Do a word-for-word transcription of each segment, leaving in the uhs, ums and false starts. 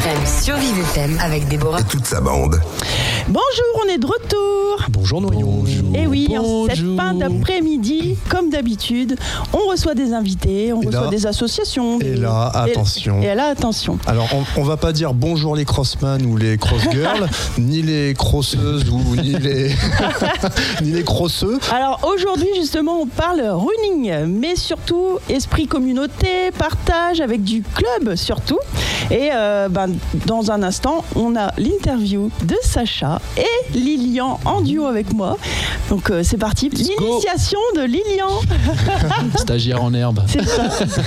Fun sur Vive F M avec Déborah et toute sa bande. Bonjour, on est de retour. Bonjour Noyon. Et oui, Bonjour. en cette fin d'après-midi, comme d'habitude, on reçoit des invités, on et reçoit là, des associations. Et des... là, attention. Et, et là, attention. Alors, on, on va pas dire bonjour les crossman ou les crossgirls, ni les crosseuses ou ni les ni les crosseux. Alors aujourd'hui, justement, on parle running, mais surtout esprit communauté, partage avec du club surtout. Et euh, ben, dans un instant, on a l'interview de Sacha et Lilian en duo avec moi. Donc euh, c'est parti, l'initiation de Lilian. Stagiaire en herbe. C'est ça.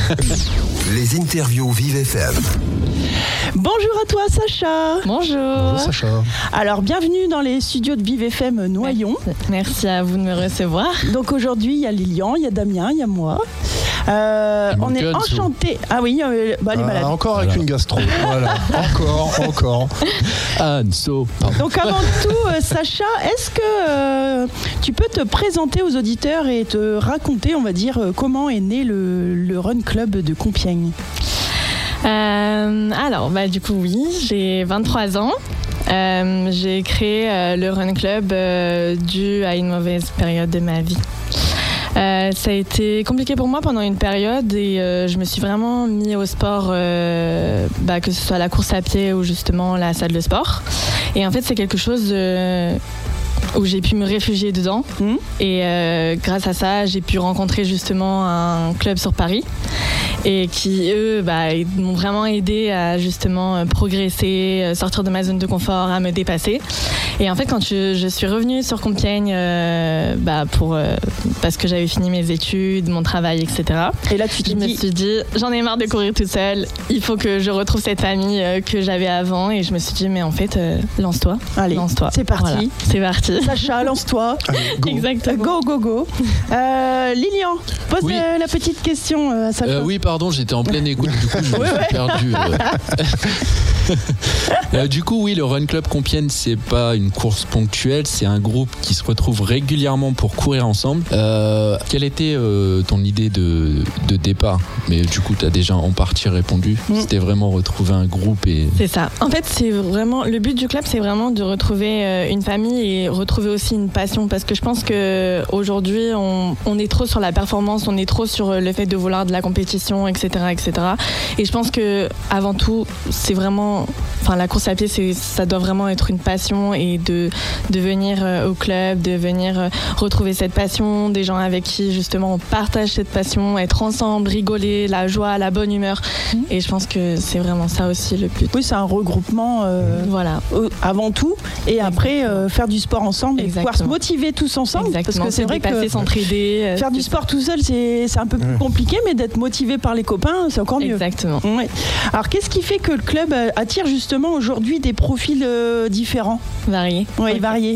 Les interviews Vive F M. Bonjour à toi Sacha. Bonjour. Bonjour Sacha. Alors bienvenue dans les studios de Vive F M Noyon. Merci à vous de me recevoir. Donc aujourd'hui il y a Lilian, il y a Damien, il y a moi. Euh, on est enchantés. Ah oui, euh, bah, les ah, malades. Encore avec voilà. une gastro. Voilà. Encore, encore. Anso. Donc avant tout, euh, Sacha, est-ce que euh, tu peux te présenter aux auditeurs et te raconter, on va dire, euh, comment est né le, le Run Club de Compiègne ? Euh, alors, bah, du coup, oui, j'ai vingt-trois ans. Euh, j'ai créé euh, le Run Club euh, dû à une mauvaise période de ma vie. Euh, ça a été compliqué pour moi pendant une période et euh, je me suis vraiment mis au sport, euh, bah, que ce soit la course à pied ou justement la salle de sport. Et en fait, c'est quelque chose euh, où j'ai pu me réfugier dedans. Mmh. Et euh, grâce à ça, j'ai pu rencontrer justement un club sur Paris et qui, eux, bah, m'ont vraiment aidé à justement progresser, sortir de ma zone de confort, à me dépasser. Et en fait, quand je, je suis revenue sur Compiègne, euh, bah, pour, euh, parce que j'avais fini mes études, mon travail, et cetera. Et là, tu te je dis... me suis dit, j'en ai marre de courir toute seule. Il faut que je retrouve cette famille euh, que j'avais avant. Et je me suis dit, mais en fait, euh, lance-toi. Allez, lance-toi. C'est parti. Voilà, c'est parti. Sacha, lance-toi. Allez, go. Exactement. Go, go, go. Euh, Lilian, pose Oui. euh, la petite question euh, à Sacha. Euh, oui, pardon, j'étais en pleine écoute, du coup, je me Ouais, suis ouais. perdu. euh. Euh, du coup, oui, le Run Club Compiègne, c'est pas une course ponctuelle, c'est un groupe qui se retrouve régulièrement pour courir ensemble. Euh, quelle était euh, ton idée de, de départ ? Mais du coup, tu as déjà en partie répondu. Mm. C'était vraiment retrouver un groupe et... C'est ça. En fait, c'est vraiment le but du club, c'est vraiment de retrouver euh, une famille et retrouver aussi une passion, parce que je pense que aujourd'hui, on, on est trop sur la performance, on est trop sur le fait de vouloir de la compétition, et cetera, et cetera. Et je pense que avant tout, c'est vraiment, enfin, la course à pied, c'est, ça doit vraiment être une passion et de de venir euh, au club, de venir euh, retrouver cette passion, des gens avec qui justement on partage cette passion, être ensemble, rigoler, la joie, la bonne humeur. Mmh. Et je pense que c'est vraiment ça aussi le but. Oui, c'est un regroupement euh, voilà. euh, avant tout, et Exactement. après euh, faire du sport ensemble et Exactement. pouvoir se motiver tous ensemble. Exactement. Parce que c'est vrai que s'entraider, faire du sport tout seul, c'est, c'est un peu plus compliqué, mais d'être motivé par les copains, c'est encore mieux. Exactement. Ouais. Alors, qu'est-ce qui fait que le club attire justement aujourd'hui des profils euh, différents ? Variés. Oui, okay. variés.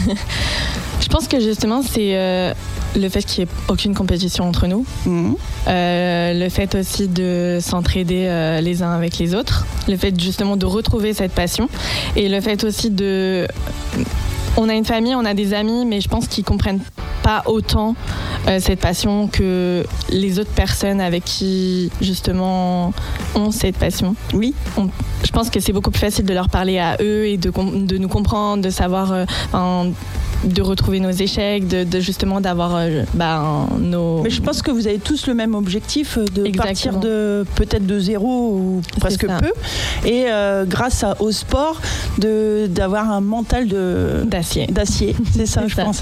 Je pense que justement, c'est euh, le fait qu'il n'y ait aucune compétition entre nous. Mmh. Euh, le fait aussi de s'entraider euh, les uns avec les autres. Le fait justement de retrouver cette passion. Et le fait aussi de... On a une famille, on a des amis, mais je pense qu'ils ne comprennent pas autant euh, cette passion que les autres personnes avec qui, justement, ont cette passion. Oui. On, je pense que c'est beaucoup plus facile de leur parler à eux et de, de nous comprendre, de savoir... Euh, enfin, de retrouver nos échecs, de, de justement d'avoir euh, bah, nos... Mais je pense que vous avez tous le même objectif de Exactement. Partir de peut-être de zéro ou presque peu, et euh, grâce à, au sport de, d'avoir un mental de... d'acier. D'acier, c'est ça, c'est je ça. pense.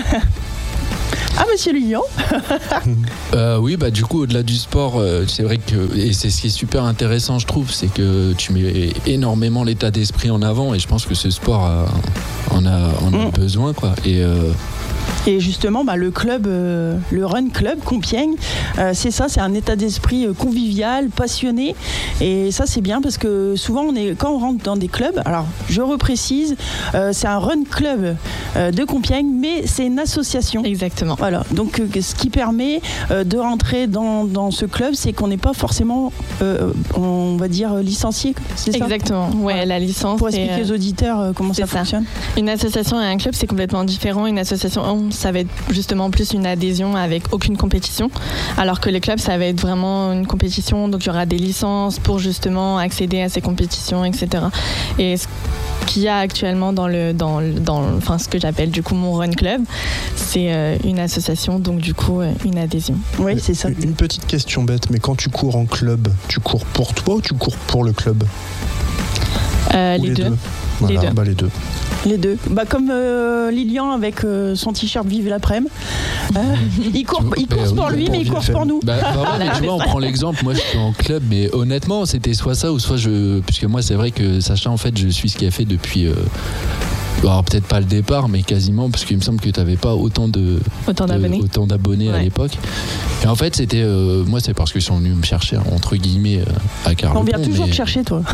Ah, monsieur Lilian. euh, Oui, bah du coup, au-delà du sport, euh, c'est vrai que, et c'est ce qui est super intéressant, je trouve, c'est que tu mets énormément l'état d'esprit en avant, et je pense que ce sport a, en a, en a mmh. besoin, quoi. Et euh, Et justement, bah, le club, euh, le Run Club Compiègne, euh, c'est ça, c'est un état d'esprit convivial, passionné. Et ça, c'est bien parce que souvent, on est, quand on rentre dans des clubs, alors je reprécise, euh, c'est un Run Club euh, de Compiègne, mais c'est une association. Exactement. Voilà. Donc, euh, ce qui permet euh, de rentrer dans, dans ce club, c'est qu'on n'est pas forcément, euh, on va dire, licencié. C'est ça ? Exactement. Ouais, voilà. La licence. Pour expliquer aux auditeurs euh, comment ça, ça fonctionne. Une association et un club, c'est complètement différent. Une association, ça va être justement plus une adhésion avec aucune compétition, alors que les clubs, ça va être vraiment une compétition, donc il y aura des licences pour justement accéder à ces compétitions, et cetera. Et ce qu'il y a actuellement dans le, dans, dans, enfin, ce que j'appelle du coup mon Run Club, c'est euh, une association, donc du coup euh, une adhésion. Oui, c'est ça. Une petite question bête, mais quand tu cours en club, tu cours pour toi ou tu cours pour le club? Euh, les, les deux. deux. Voilà, les deux. Bah, les deux. Les deux. Bah, comme euh, Lilian avec euh, son t-shirt Vive l'après-midi. Euh, il court, il court bah, pour oui, lui, pour mais il court Vive pour nous. Bah, bah ouais, mais tu vois, on prend l'exemple, moi je suis en club, mais honnêtement, c'était soit ça ou soit je. Puisque moi, c'est vrai que Sacha, en fait, je suis ce qu'il a fait depuis. Euh... Alors peut-être pas le départ, mais quasiment, parce qu'il me semble que tu n'avais pas autant de Autant d'abonnés. De, autant d'abonnés Ouais. à l'époque. Et en fait, c'était. Euh, moi, c'est parce qu'ils sont venus me chercher, entre guillemets, euh, à Carleton. On vient toujours mais... te chercher, toi.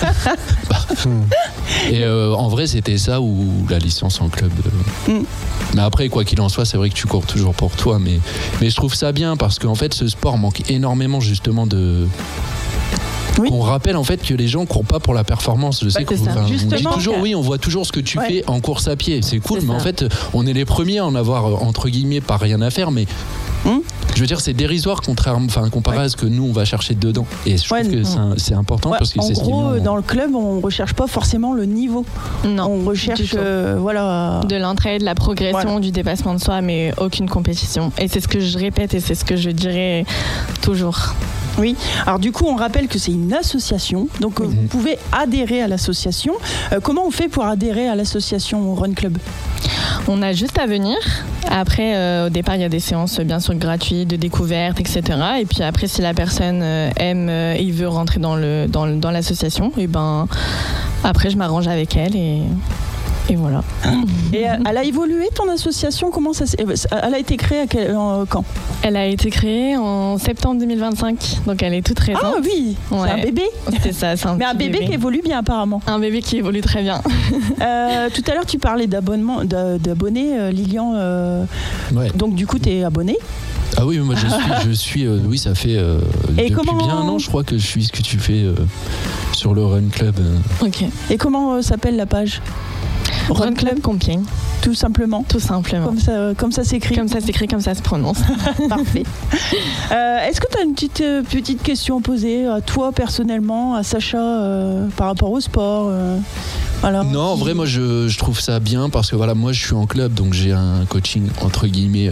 Et euh, en vrai, c'était ça ou la licence en club. Euh... Mm. Mais après, quoi qu'il en soit, c'est vrai que tu cours toujours pour toi. Mais, mais je trouve ça bien parce qu'en fait, ce sport manque énormément justement de. Oui. On rappelle en fait que les gens courent pas pour la performance. Je sais Ouais, que c'est ça. enfin, on dit Justement, toujours que- oui, on voit toujours ce que tu Ouais. fais en course à pied. C'est cool, C'est mais en ça. fait, on est les premiers à en avoir euh, entre guillemets pas rien à faire. Mais Hum. je veux dire, c'est dérisoire contrairement, enfin comparé Ouais. à ce que nous on va chercher dedans. Et je Ouais, trouve que c'est, un- c'est important Ouais, parce que en c'est ce qui gros, nous- dans le club, on recherche pas forcément le niveau. Non. on du recherche, tout. euh, voilà. De l'entraide, de la progression, Voilà. du dépassement de soi, mais aucune compétition. Et c'est ce que je répète et c'est ce que je dirais toujours. Oui. Alors du coup, on rappelle que c'est une association, donc euh, Mhm. vous pouvez adhérer à l'association. Euh, comment on fait pour adhérer à l'association Run Club? On a juste à venir. Après, euh, au départ, il y a des séances bien sûr gratuites, de découverte, et cetera. Et puis après, si la personne euh, aime euh, et veut rentrer dans, le, dans, le- dans l'association, et ben après, je m'arrange avec elle et, et voilà. Et euh, elle a évolué ton association? Comment ça s'est- Elle a été créée à quel- euh, quand? Elle a été créée en septembre deux mille vingt-cinq, donc elle est toute récente. Ah oui, Ouais. c'est un bébé. C'est ça, c'est un Mais un petit bébé, qui évolue bien apparemment. Un bébé qui évolue très bien. Euh, tout à l'heure, tu parlais d'abonnement, d'a- d'abonnés, euh, Lilian. euh, Ouais. donc du coup, tu es abonné. Ah oui, moi je suis, je suis euh, oui, ça fait euh, Et depuis comment- bien un an, je crois que je suis ce que tu fais euh, sur le Run Club. euh. Ok. Et comment euh, s'appelle la page? Run Club Compiègne, Tout simplement. tout simplement. Comme ça, comme ça s'écrit. Comme ça s'écrit, comme ça se prononce. Parfait. Euh, Est-ce que tu as une petite, euh, petite question à poser à toi personnellement, à Sacha, euh, par rapport au sport euh, voilà. Non, en vrai, moi je, je trouve ça bien parce que voilà, moi je suis en club donc j'ai un coaching entre guillemets. euh,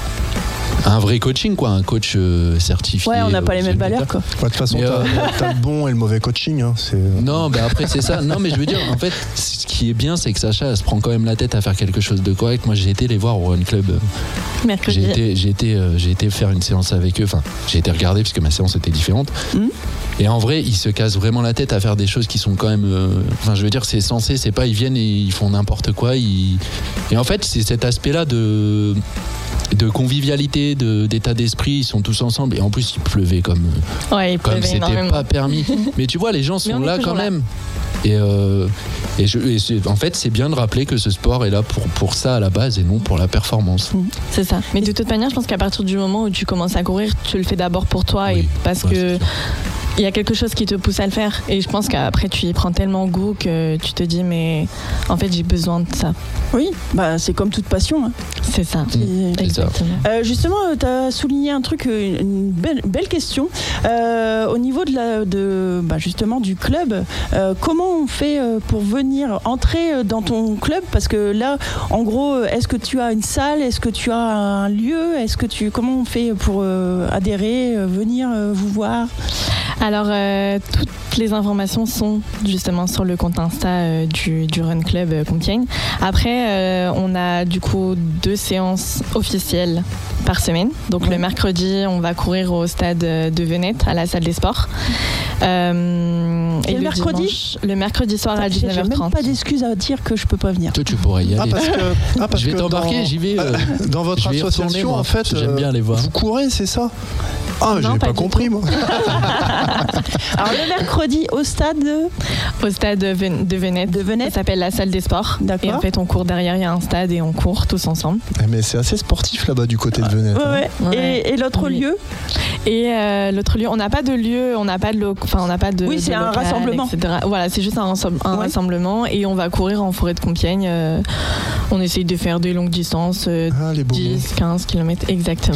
un vrai coaching, quoi, un coach euh, certifié. Ouais, on n'a pas les euh, mêmes Zolita. valeurs, quoi. Ouais, de toute façon, Mais, t'as, euh, t'as le bon et le mauvais coaching. Hein, c'est... Non, bah après c'est ça. Non, mais je veux dire, en fait, ce qui est bien, c'est que Sacha, elle se prend quand même la tête à faire quelque chose de correct. Moi, j'ai été les voir au Run Club. Mercredi. J'ai été, j'ai été, euh, j'ai été faire une séance avec eux. Enfin, j'ai été regarder puisque ma séance était différente. Mhm. Et en vrai, ils se cassent vraiment la tête à faire des choses qui sont quand même. euh, Enfin, je veux dire, c'est censé, c'est pas ils viennent et ils font n'importe quoi. Ils... Et en fait, c'est cet aspect-là de de convivialité, de, d'état d'esprit. Ils sont tous ensemble. Et en plus, il pleuvait comme Ouais, il comme pleuvait c'était énormément. pas permis. Mais tu vois, les gens Mais sont on est là toujours quand là. même. Et, euh, et, je, et c'est- en fait, c'est bien de rappeler que ce sport est là pour, pour ça à la base et non pour la performance. C'est ça. Mais de toute manière, je pense qu'à partir du moment où tu commences à courir, tu le fais d'abord pour toi Oui. et parce Ouais, que c'est sûr. il y a quelque chose qui te pousse à le faire. Et je pense qu'après, tu y prends tellement goût que tu te dis, mais en fait, j'ai besoin de ça. Oui, bah, c'est comme toute passion. Hein. C'est ça. C'est- C'est ça. Exactement. Euh, justement, tu as souligné un truc, euh, une belle, belle question. Euh, au niveau de la, de, bah, justement du club, euh, comment on fait euh, pour venir entrer euh, dans ton club? Parce que là, en gros, euh, est-ce que tu as une salle? Est-ce que tu as un lieu? Est-ce que tu, comment on fait pour euh, adhérer, euh, venir euh, vous voir? Alors, euh, toutes les informations sont justement sur le compte Insta euh, du, du Run Club euh, Compiègne. Après, euh, on a du coup deux séances officielles par semaine. Donc, Ouais. le mercredi, on va courir au stade de Venette, à la salle des sports. Euh, Et le mercredi dimanche, Le mercredi soir à J'ai dix-neuf heures même trente. pas d'excuse à dire que je peux pas venir. Toi, tu pourrais y Ah, aller. parce que, ah, parce je vais que t'embarquer, dans- j'y vais. euh, Dans votre je vais y retourner, association, moi, en fait, parce que j'aime euh, bien les voir. vous courez, c'est ça? Ah, Non, j'avais pas pas du compris, tout. moi. Alors le mercredi au stade, Au stade de Ven- de Venette. De Venette. Ça s'appelle la salle des sports. D'accord. Et en fait, on court derrière, il y a un stade et on court tous ensemble. Eh, Mais c'est assez sportif là-bas du côté de Venette. Venette. Ouais, ouais. Ouais. Et, et l'autre Oui. lieu Et euh, l'autre lieu, on n'a pas de lieu, on n'a pas de, lo- enfin on n'a pas de. Oui, de c'est un local, rassemblement. et cetera. Voilà, c'est juste un, rassemble- un Ouais. rassemblement et on va courir en forêt de Compiègne. euh, on essaye de faire des longues distances, euh, Ah, les beaux mots. dix, quinze kilomètres exactement.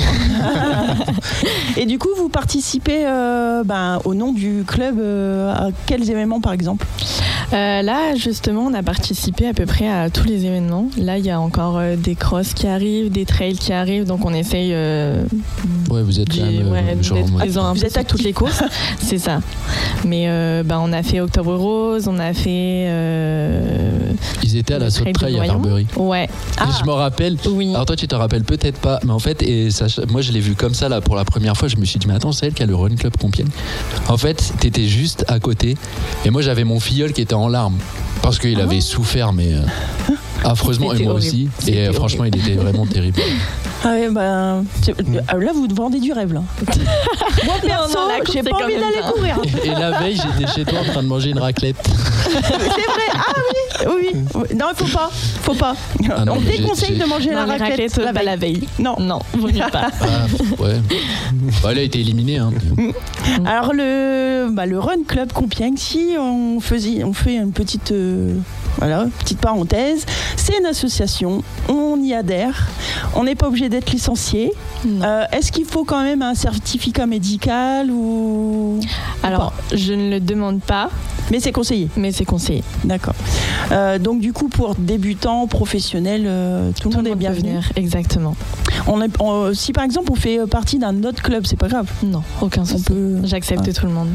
Et du coup, vous participez euh, ben, au nom du club euh, à quels événements par exemple? Euh, là, justement, on a participé à peu près à tous les événements. Là, il y a encore euh, des crosses qui arrivent, des trails qui arrivent, donc on essaye euh, Ouais, vous êtes d'y- quand même euh, ouais, genre en d'être mode- présent un Vous peu êtes sur toutes actif. les courses. C'est ça. Mais euh, bah, on a fait Octobre Rose, on a fait. euh, Ils étaient à la le saute trail de trail à Noyon. Barbery. Ouais, Ah. Et je me rappelle. oui. Alors toi tu te rappelles peut-être pas, mais en fait, et Sacha, moi je l'ai vu comme ça là pour la première fois, je me suis dit mais attends, c'est elle qui a le Run Club Compiègne. En fait, t'étais juste à côté et moi j'avais mon filleul qui était en larmes parce qu'il avait souffert mais euh, affreusement et C'était moi horrible. aussi. C'était Et euh, franchement il était vraiment terrible. Ah ouais, ben, c'est- ah, là, vous vendez du rêve là. Moi perso, non, la course, j'ai c'est pas quand envie même d'aller ça. courir. Et, et la veille j'étais chez toi en train de manger une raclette. C'est vrai. Ah oui, oui. oui. Non, il faut pas, faut pas. Ah non, On mais j'ai- déconseille j'ai- de manger Non, la les raclette, raclettes, la pas veille. la veille. Non. Non, vaut mieux pas. Ah, ouais. Bah, elle a été éliminée. Hein. Alors le, bah, le Run Club Compiègne, si on faisait, on fait une petite, euh, voilà, petite parenthèse, c'est une association, on y adhère, on n'est pas obligé d'être licencié. Non. Euh, est-ce qu'il faut quand même un certificat médical ou Alors, je ne le demande pas, mais c'est conseillé, mais c'est conseillé. d'accord. Euh, donc du coup pour débutants, professionnels, euh, tout, le monde est peut bienvenu. venir, exactement. On est, on- si par exemple on fait partie d'un autre club, c'est pas grave. Non, aucun souci. peut- J'accepte tout le monde.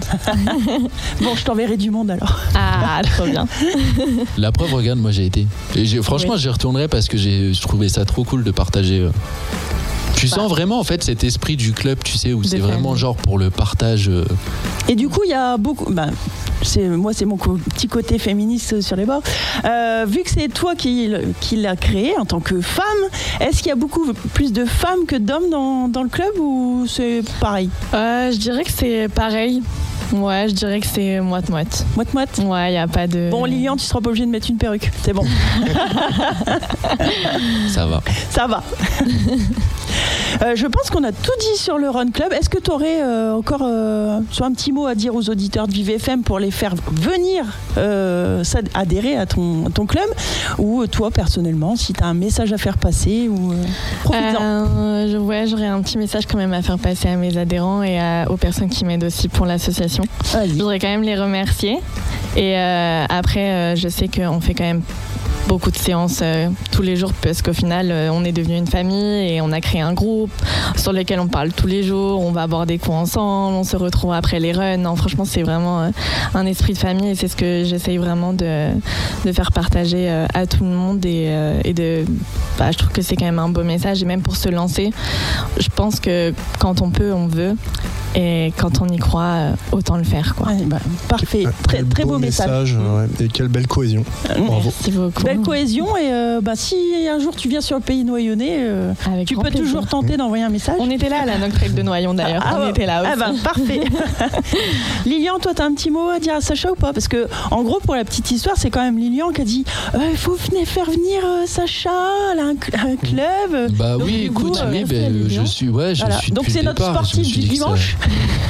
Bon, je t'enverrai du monde alors. Ah, trop bien. La preuve, regarde, moi j'ai été. Et j'ai- franchement, Oui. j'y retournerai parce que j'ai je trouvais ça trop cool de partager. euh. Tu Bah. sens vraiment en fait cet esprit du club, tu sais, où De c'est vraiment famille. genre pour le partage. euh, Et du coup, il y a beaucoup. Ben, c'est, moi, c'est mon co- petit côté féministe sur les bords. Euh, vu que c'est toi qui, l- qui l'as créé en tant que femme, est-ce qu'il y a beaucoup plus de femmes que d'hommes dans, dans le club ou c'est pareil? Euh, je dirais que c'est pareil. Ouais, je dirais que c'est moite-moite. Moite-moite. Ouais, il n'y a pas de. Bon, Lilian, tu seras pas obligé de mettre une perruque. C'est bon, Ça va. ça va. Euh, je pense qu'on a tout dit sur le Run Club. Est-ce que tu aurais euh, encore euh, soit un petit mot à dire aux auditeurs de Vive F M pour les faire venir euh, s'ad- adhérer à ton, à ton club? Ou euh, toi, personnellement, si tu as un message à faire passer ou euh, profites-en. Euh, je- ouais, j'aurais un petit message quand même à faire passer à mes adhérents et à- aux personnes qui m'aident aussi pour l'association. Je Vas-y. voudrais quand même les remercier. Et euh, après, euh, je sais qu'on fait quand même beaucoup de séances euh, tous les jours parce qu'au final, euh, on est devenu une famille et on a créé un groupe sur lequel on parle tous les jours. On va boire des coups ensemble, on se retrouve après les runs. Non, franchement, c'est vraiment euh, un esprit de famille et c'est ce que j'essaye vraiment de, de faire partager euh, à tout le monde. Et, euh, et de, bah, je trouve que c'est quand même un beau message. Et même pour se lancer, je pense que quand on peut, on veut. Et quand on y croit, euh, autant le faire, quoi. Ouais, bah, parfait, Un très, très beau, message. ouais. Et quelle belle cohésion. Bravo. Merci beaucoup. Belle cohésion et euh, bah, si un jour tu viens sur le pays noyonnais, euh, Avec tu grand peux plaisir. toujours tenter d'envoyer un message. On était là à la Noc Trail de Noyon d'ailleurs. Ah, on ouais. était là aussi. Ah bah, parfait. Lilian, toi, t'as un petit mot à dire à Sacha ou pas? Parce que, en gros, pour la petite histoire, c'est quand même Lilian qui a dit euh, il faut venir faire venir euh, Sacha, elle a un, cl- un club. Bah Donc, oui, du coup, écoute, euh, oui, merci ben, à Lilian. je suis, ouais, je Voilà. suis. Donc, depuis c'est le notre départ, je me sportif suis du dit que ça- dimanche.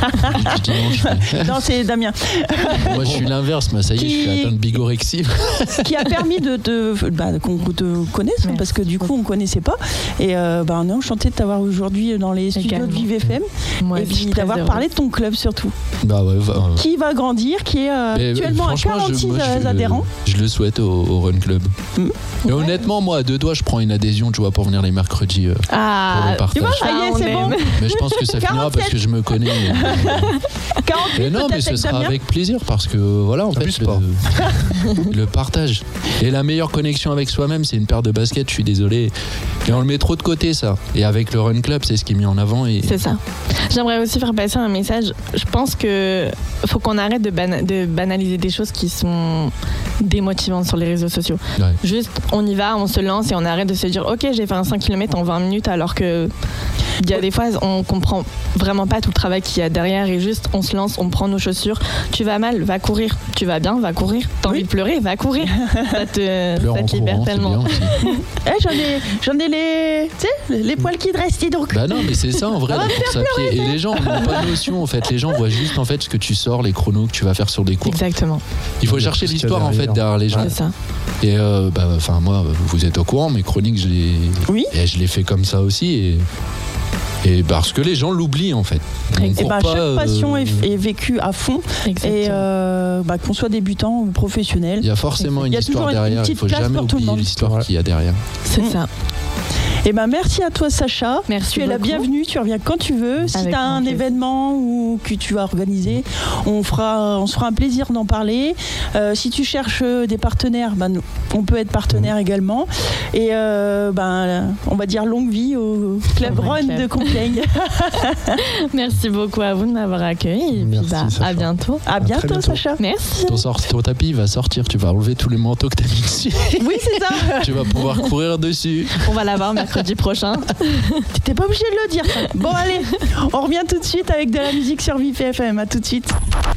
du dimanche, ouais. Non, c'est Damien. Moi, je suis l'inverse, mais ça y est, je suis Qui- atteint de bigorexie. Qui a permis de, de- bah, qu'on te connaisse, hein, Merci parce que du coup, on ne connaissait pas. Et euh, bah, on est enchanté de t'avoir aujourd'hui dans les studios Également. de Vive F M. Moi Et aussi, je suis puis très d'avoir heureuse. parlé de ton club surtout. Bah ouais, va- euh, Qui va grandir, qui est euh, mais, actuellement à franchement, je- quarante-six moi, je, adhérents. Je le souhaite au, au Run Club. Mm. Et honnêtement, moi, à deux doigts, je prends une adhésion, tu vois, pour venir les mercredis. euh, pour Ah, le partage. Tu vois, ça y Ah, est, on c'est bon. aime. Mais je pense que ça finira parce que je me connais. quarante-huit Et non, mais peut-être ce avec sera Damien. avec plaisir parce que voilà, en fait, Abuse pas. le, le partage et la meilleure connexion avec soi-même, c'est une paire de baskets. Je suis désolé, et on le met trop de côté ça. Et avec le Run Club, c'est ce qui est mis en avant. Et C'est ça. J'aimerais aussi faire passer un message. Je pense que faut qu'on arrête de, bana- de banaliser des choses qui sont démotivantes sur les réseaux sociaux. Ouais. Juste, on y va, on se lance et on arrête de se dire ok, j'ai fait un cinq kilomètres en vingt minutes alors que Il y a des fois, on comprend vraiment pas tout le travail qu'il y a derrière et juste on se lance, on prend nos chaussures. Tu vas mal, va courir. Tu vas bien, va courir. T'as envie de pleurer, va courir. Ça te, Pleure ça en te libère courant, c'est tellement. bien aussi. Eh, j'en ai, j'en ai les, tu sais, les poils qui dressent, dis donc. Bah non, mais c'est ça en vrai, Ça la va me course à pied. Et les gens n'ont pas de notion en fait. Les gens voient juste en fait ce que tu sors, les chronos que tu vas faire sur des courses. Exactement, Il faut Il y a chercher tout ce qu'il y a l'histoire en fait derrière. derrière les gens. c'est ça. Et euh, bah, enfin moi, vous êtes au courant, mes chroniques, je les, Oui. et je les fais comme ça aussi. Et, et parce que les gens l'oublient en fait. On Et court ben, pas, chaque passion euh, est, est vécue à fond. Exactement. Et euh, bah, qu'on soit débutant ou professionnel. Il y a forcément Il une y a histoire toujours une derrière. Il petite faut place jamais pour tout le oublier monde. l'histoire Ouais. qu'il y a derrière. C'est Mm. ça. Et ben merci à toi Sacha. Merci Tu es la beaucoup. bienvenue, tu reviens quand tu veux. Si Avec tu as grand un plaisir. événement ou que tu vas organiser, on fera, on se fera un plaisir d'en parler. Euh, si tu cherches des partenaires, ben, nous, on peut être partenaire également. Et euh, ben, on va dire longue vie au Club Au Run Run Club. de Compiègne. Merci beaucoup à vous de m'avoir accueilli. Et puis, Merci, bah, Sacha. à bientôt. À très bientôt bientôt. Sacha. Merci. Ton, sort- ton tapis va sortir, tu vas enlever tous les manteaux que t'as mis dessus. Oui c'est ça. Tu vas pouvoir courir dessus. On va l'avoir mercredi prochain. T'es pas obligé de le dire. Bon allez, on revient tout de suite avec de la musique sur V F M. À tout de suite.